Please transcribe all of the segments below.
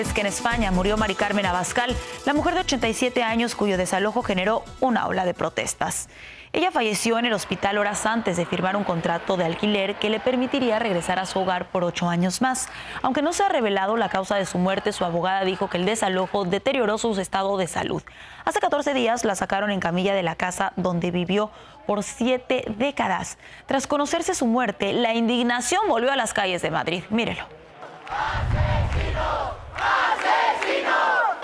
Es que en España murió Mari Carmen Abascal, la mujer de 87 años cuyo desalojo generó una ola de protestas. Ella falleció en el hospital horas antes de firmar un contrato de alquiler que le permitiría regresar a su hogar por 8 años más. Aunque no se ha revelado la causa de su muerte, su abogada dijo que el desalojo deterioró su estado de salud. Hace 14 días la sacaron en camilla de la casa donde vivió por 7 décadas. Tras conocerse su muerte, la indignación volvió a las calles de Madrid. Mírelo. ¡Asesino! ¡Asesino!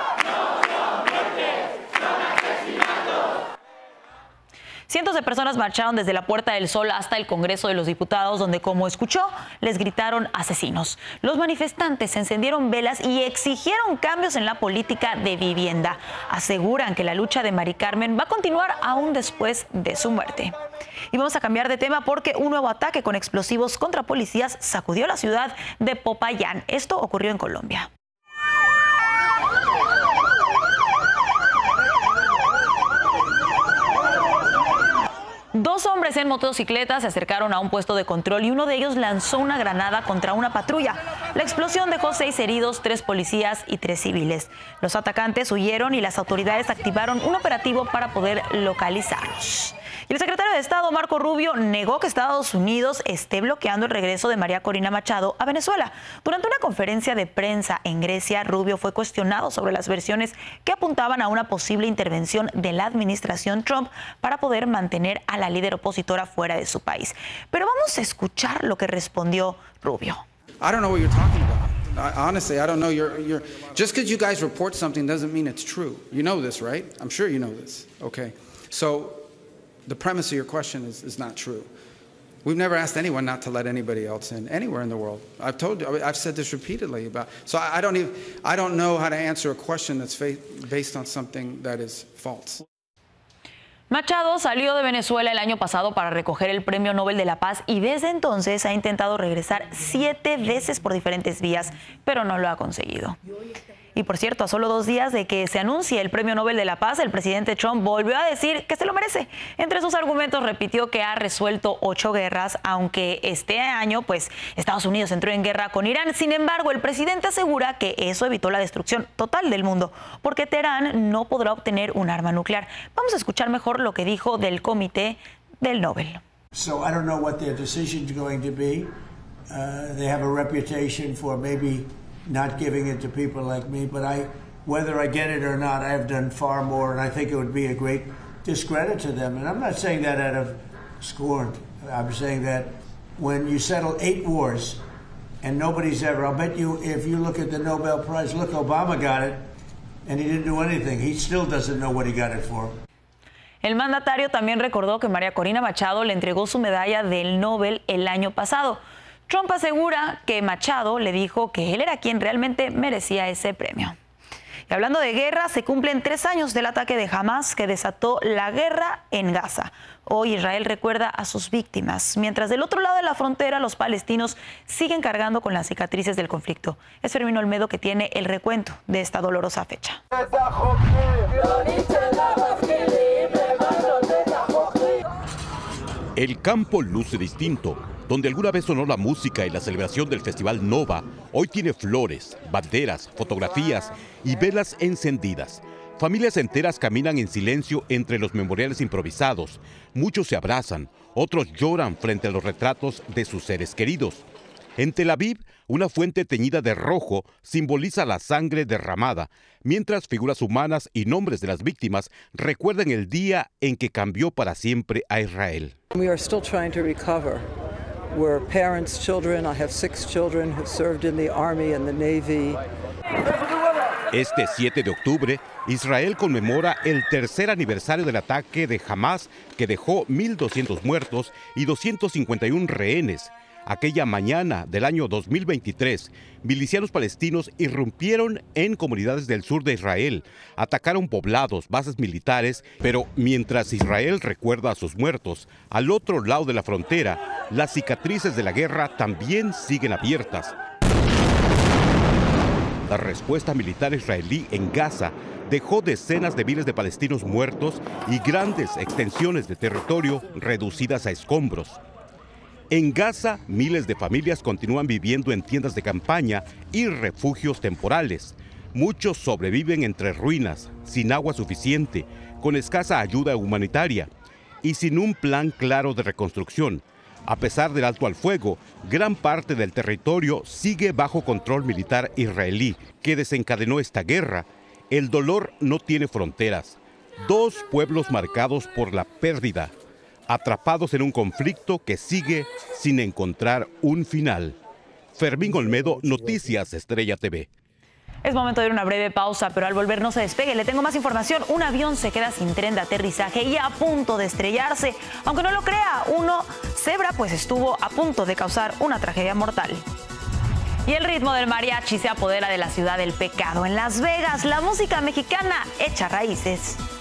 Cientos de personas marcharon desde la Puerta del Sol hasta el Congreso de los Diputados, donde, como escuchó, les gritaron asesinos. Los manifestantes encendieron velas y exigieron cambios en la política de vivienda. Aseguran que la lucha de Mari Carmen va a continuar aún después de su muerte. Y vamos a cambiar de tema porque un nuevo ataque con explosivos contra policías sacudió la ciudad de Popayán. Esto ocurrió en Colombia. Dos hombres en motocicleta se acercaron a un puesto de control y uno de ellos lanzó una granada contra una patrulla. La explosión dejó 6 heridos, 3 policías y 3 civiles. Los atacantes huyeron y las autoridades activaron un operativo para poder localizarlos. Y el secretario de Estado, Marco Rubio, negó que Estados Unidos esté bloqueando el regreso de María Corina Machado a Venezuela. Durante una conferencia de prensa en Grecia, Rubio fue cuestionado sobre las versiones que apuntaban a una posible intervención de la administración Trump para poder mantener a la líder opositora fuera de su país. Pero vamos a escuchar lo que respondió Rubio. I don't know what you're talking about. Honestly, I don't know. You're just because you guys report something doesn't mean it's true. You know this, right? I'm sure you know this. Okay. So the premise of your question is not true. We've never asked anyone not to let anybody else in anywhere in the world. I've told you, I've said this repeatedly about. So I don't know how to answer a question that's based on something that is false. Machado salió de Venezuela el año pasado para recoger el Premio Nobel de la Paz y desde entonces ha intentado regresar 7 veces por diferentes vías, pero no lo ha conseguido. Y por cierto, a solo 2 días de que se anuncie el Premio Nobel de la Paz, el presidente Trump volvió a decir que se lo merece. Entre sus argumentos repitió que ha resuelto 8 guerras, aunque este año pues Estados Unidos entró en guerra con Irán. Sin embargo, el presidente asegura que eso evitó la destrucción total del mundo, porque Teherán no podrá obtener un arma nuclear. Vamos a escuchar mejor lo que dijo del comité del Nobel. So I don't know what their decision is going to be. They have a reputation for maybe not giving it to people like me, but whether I get it or not, I have done far more, and I think it would be a great discredit to them. And I'm not saying that out of scorn. I'm saying that when you settle 8 wars, and nobody's ever, I'll bet you, if you look at the Nobel Prize, look, Obama got it, and he didn't do anything. He still doesn't know what he got it for. El mandatario también recordó que María Corina Machado le entregó su medalla del Nobel el año pasado. Trump asegura que Machado le dijo que él era quien realmente merecía ese premio. Y hablando de guerra, se cumplen 3 años del ataque de Hamas que desató la guerra en Gaza. Hoy Israel recuerda a sus víctimas, mientras del otro lado de la frontera los palestinos siguen cargando con las cicatrices del conflicto. Es Fermín Olmedo que tiene el recuento de esta dolorosa fecha. El campo luce distinto. Donde alguna vez sonó la música y la celebración del Festival Nova, hoy tiene flores, banderas, fotografías y velas encendidas. Familias enteras caminan en silencio entre los memoriales improvisados. Muchos se abrazan, otros lloran frente a los retratos de sus seres queridos. En Tel Aviv, una fuente teñida de rojo simboliza la sangre derramada, mientras figuras humanas y nombres de las víctimas recuerdan el día en que cambió para siempre a Israel. We are still trying to recover. We're parents, children. I have 6 children who served in the Army and the Navy. Este 7 de octubre, Israel conmemora el 3er aniversario del ataque de Hamas que dejó 1.200 muertos y 251 rehenes. Aquella mañana del año 2023, milicianos palestinos irrumpieron en comunidades del sur de Israel, atacaron poblados, bases militares, pero mientras Israel recuerda a sus muertos, al otro lado de la frontera, las cicatrices de la guerra también siguen abiertas. La respuesta militar israelí en Gaza dejó decenas de miles de palestinos muertos y grandes extensiones de territorio reducidas a escombros. En Gaza, miles de familias continúan viviendo en tiendas de campaña y refugios temporales. Muchos sobreviven entre ruinas, sin agua suficiente, con escasa ayuda humanitaria y sin un plan claro de reconstrucción. A pesar del alto al fuego, gran parte del territorio sigue bajo control militar israelí, que desencadenó esta guerra. El dolor no tiene fronteras. 2 pueblos marcados por la pérdida, atrapados en un conflicto que sigue sin encontrar un final. Fermín Olmedo, Noticias Estrella TV. Es momento de ir a una breve pausa, pero al volver no se despegue. Le tengo más información. Un avión se queda sin tren de aterrizaje y a punto de estrellarse. Aunque no lo crea, uno Zebra pues estuvo a punto de causar una tragedia mortal. Y el ritmo del mariachi se apodera de la ciudad del pecado. En Las Vegas, la música mexicana echa raíces.